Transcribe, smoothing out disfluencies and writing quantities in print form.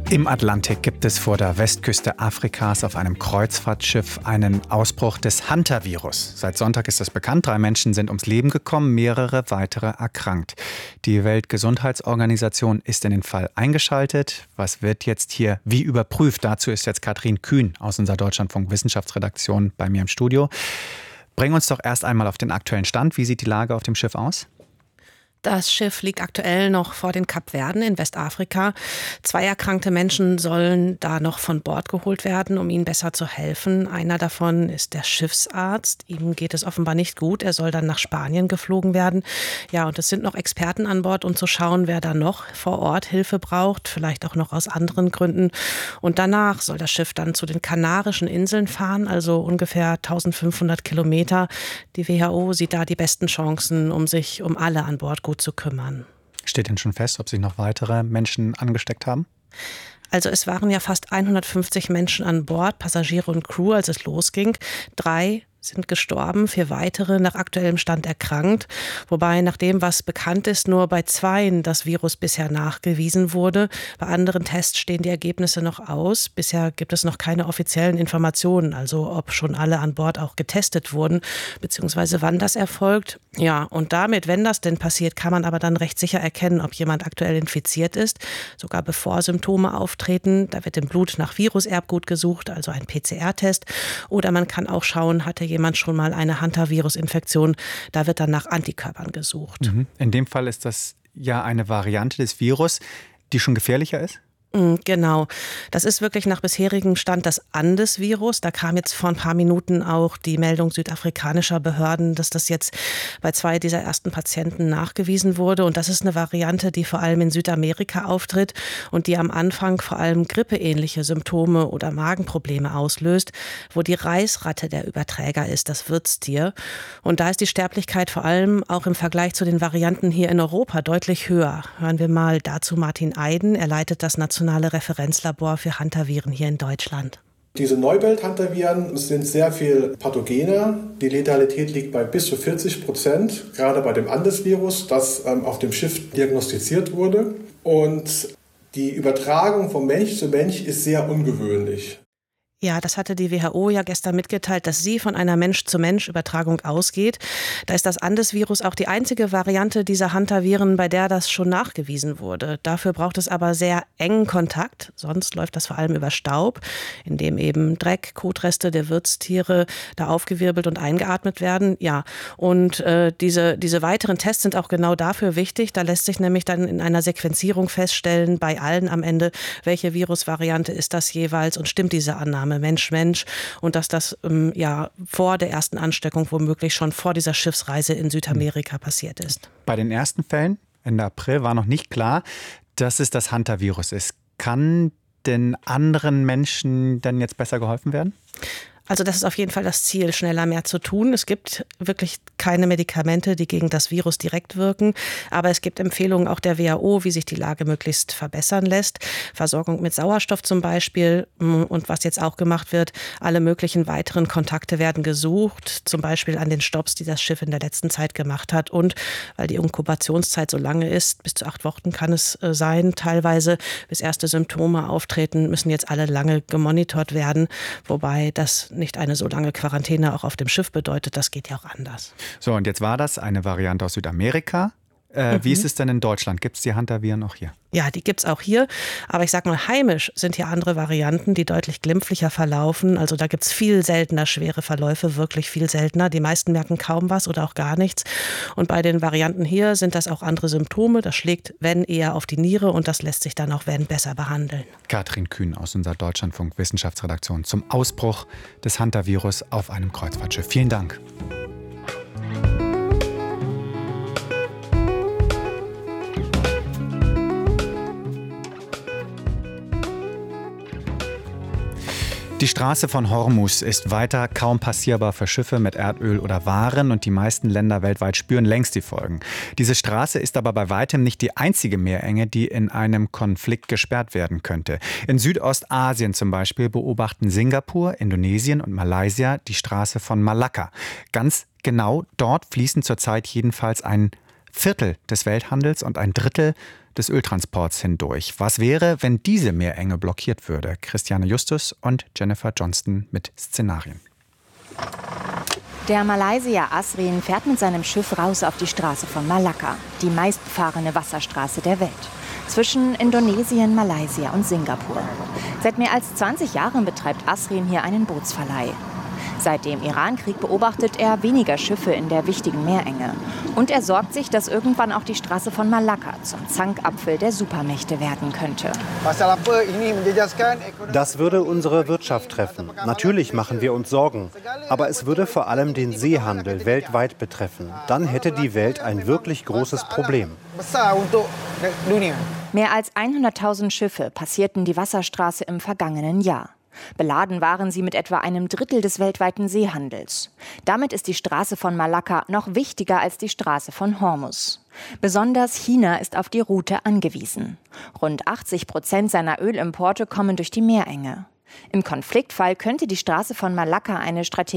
Im Atlantik gibt es vor der Westküste Afrikas auf einem Kreuzfahrtschiff einen Ausbruch des Hantavirus. Seit Sonntag ist das bekannt. 3 Menschen sind ums Leben gekommen, mehrere weitere erkrankt. Die Weltgesundheitsorganisation ist in den Fall eingeschaltet. Was wird jetzt hier wie überprüft? Dazu ist jetzt Katrin Kühn aus unserer Deutschlandfunk Wissenschaftsredaktion bei mir im Studio. Bring uns doch erst einmal auf den aktuellen Stand. Wie sieht die Lage auf dem Schiff aus? Das Schiff liegt aktuell noch vor den Kapverden in Westafrika. 2 erkrankte Menschen sollen da noch von Bord geholt werden, um ihnen besser zu helfen. Einer davon ist der Schiffsarzt. Ihm geht es offenbar nicht gut. Er soll dann nach Spanien geflogen werden. Ja, und es sind noch Experten an Bord, um zu schauen, wer da noch vor Ort Hilfe braucht, vielleicht auch noch aus anderen Gründen. Und danach soll das Schiff dann zu den Kanarischen Inseln fahren, also ungefähr 1500 Kilometer. Die WHO sieht da die besten Chancen, um sich um alle an Bord gut zu kümmern. Steht denn schon fest, ob sich noch weitere Menschen angesteckt haben? Also es waren ja fast 150 Menschen an Bord, Passagiere und Crew, als es losging. 3 sind gestorben, 4 weitere nach aktuellem Stand erkrankt. Wobei nach dem, was bekannt ist, nur bei 2 das Virus bisher nachgewiesen wurde. Bei anderen Tests stehen die Ergebnisse noch aus. Bisher gibt es noch keine offiziellen Informationen, also ob schon alle an Bord auch getestet wurden, beziehungsweise wann das erfolgt. Ja, und damit, wenn das denn passiert, kann man aber dann recht sicher erkennen, ob jemand aktuell infiziert ist, sogar bevor Symptome auftreten. Da wird im Blut nach Viruserbgut gesucht, also ein PCR-Test. Oder man kann auch schauen, hatte jemand schon mal eine Hantavirus-Infektion. Da wird dann nach Antikörpern gesucht. In dem Fall ist das ja eine Variante des Virus, die schon gefährlicher ist? Genau. Das ist wirklich nach bisherigem Stand das Andes-Virus. Da kam jetzt vor ein paar Minuten auch die Meldung südafrikanischer Behörden, dass das jetzt bei 2 dieser ersten Patienten nachgewiesen wurde. Und das ist eine Variante, die vor allem in Südamerika auftritt und die am Anfang vor allem grippeähnliche Symptome oder Magenprobleme auslöst, wo die Reißratte der Überträger ist, das Wirtstier. Und da ist die Sterblichkeit vor allem auch im Vergleich zu den Varianten hier in Europa deutlich höher. Hören wir mal dazu Martin Eiden. Er leitet das Nationale Referenzlabor für Hantaviren hier in Deutschland. Diese Neubelt-Hantaviren sind sehr viel pathogener. Die Letalität liegt bei bis zu 40%, gerade bei dem Andes-Virus, das auf dem Schiff diagnostiziert wurde. Und die Übertragung von Mensch zu Mensch ist sehr ungewöhnlich. Ja, das hatte die WHO ja gestern mitgeteilt, dass sie von einer Mensch-zu-Mensch-Übertragung ausgeht. Da ist das Andes-Virus auch die einzige Variante dieser Hantaviren, bei der das schon nachgewiesen wurde. Dafür braucht es aber sehr engen Kontakt, sonst läuft das vor allem über Staub, in dem eben Dreck, Kotreste der Wirtstiere da aufgewirbelt und eingeatmet werden. Ja, und diese weiteren Tests sind auch genau dafür wichtig. Da lässt sich nämlich dann in einer Sequenzierung feststellen, bei allen am Ende, welche Virusvariante ist das jeweils und stimmt diese Annahme Mensch-Mensch und dass das vor der ersten Ansteckung womöglich schon vor dieser Schiffsreise in Südamerika passiert ist. Bei den ersten Fällen Ende April war noch nicht klar, dass es das Hantavirus ist. Kann den anderen Menschen dann jetzt besser geholfen werden? Also das ist auf jeden Fall das Ziel, schneller mehr zu tun. Es gibt wirklich keine Medikamente, die gegen das Virus direkt wirken. Aber es gibt Empfehlungen auch der WHO, wie sich die Lage möglichst verbessern lässt. Versorgung mit Sauerstoff zum Beispiel. Und was jetzt auch gemacht wird, alle möglichen weiteren Kontakte werden gesucht. Zum Beispiel an den Stopps, die das Schiff in der letzten Zeit gemacht hat. Und weil die Inkubationszeit so lange ist, bis zu 8 Wochen kann es sein, teilweise bis erste Symptome auftreten, müssen jetzt alle lange gemonitort werden. Wobei das nicht eine so lange Quarantäne auch auf dem Schiff bedeutet, das geht ja auch anders. So, und jetzt war das eine Variante aus Südamerika. Wie ist es denn in Deutschland? Gibt es die Hantaviren auch hier? Ja, die gibt's auch hier. Aber ich sag mal, heimisch sind hier andere Varianten, die deutlich glimpflicher verlaufen. Also da gibt's viel seltener schwere Verläufe, wirklich viel seltener. Die meisten merken kaum was oder auch gar nichts. Und bei den Varianten hier sind das auch andere Symptome. Das schlägt, wenn, eher auf die Niere und das lässt sich dann auch, wenn, besser behandeln. Katrin Kühn aus unserer Deutschlandfunk Wissenschaftsredaktion zum Ausbruch des Hantavirus auf einem Kreuzfahrtschiff. Vielen Dank. Die Straße von Hormuz ist weiter kaum passierbar für Schiffe mit Erdöl oder Waren und die meisten Länder weltweit spüren längst die Folgen. Diese Straße ist aber bei weitem nicht die einzige Meerenge, die in einem Konflikt gesperrt werden könnte. In Südostasien zum Beispiel beobachten Singapur, Indonesien und Malaysia die Straße von Malakka. Ganz genau dort fließen zurzeit jedenfalls ein Viertel des Welthandels und ein Drittel des Öltransports hindurch. Was wäre, wenn diese Meerenge blockiert würde? Christiane Justus und Jennifer Johnston mit Szenarien. Der Malaysier Asrin fährt mit seinem Schiff raus auf die Straße von Malakka, die meistbefahrene Wasserstraße der Welt, zwischen Indonesien, Malaysia und Singapur. Seit mehr als 20 Jahren betreibt Asrin hier einen Bootsverleih. Seit dem Iran-Krieg beobachtet er weniger Schiffe in der wichtigen Meerenge. Und er sorgt sich, dass irgendwann auch die Straße von Malakka zum Zankapfel der Supermächte werden könnte. Das würde unsere Wirtschaft treffen. Natürlich machen wir uns Sorgen. Aber es würde vor allem den Seehandel weltweit betreffen. Dann hätte die Welt ein wirklich großes Problem. Mehr als 100.000 Schiffe passierten die Wasserstraße im vergangenen Jahr. Beladen waren sie mit etwa einem Drittel des weltweiten Seehandels. Damit ist die Straße von Malakka noch wichtiger als die Straße von Hormuz. Besonders China ist auf die Route angewiesen. Rund 80% seiner Ölimporte kommen durch die Meerenge. Im Konfliktfall könnte die Straße von Malakka eine strategische